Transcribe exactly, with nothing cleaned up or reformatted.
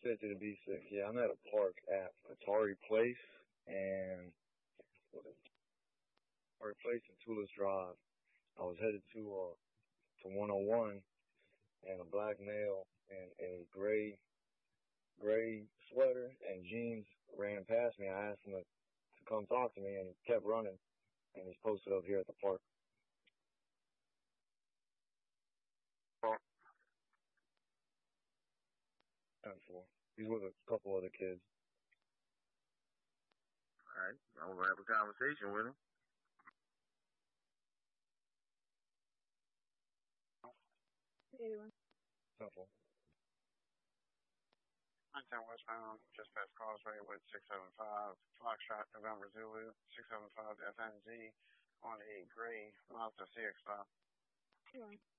fifty to be six. Yeah, I'm at a park at Atari Place and what is it? Atari Place and Tulis Drive. I was headed to uh to one oh one, and a black male in a gray gray sweater and jeans ran past me. I asked him to, to come talk to me, and he kept running. And he's posted up here at the park. ten four. He's with a couple other kids. All right, I'm gonna have a conversation with him. ten four. nine ten westbound, just past Causeway with six seven five, Foxtrot, November Zulu, six seven five F N Z on a gray Mazda C X five.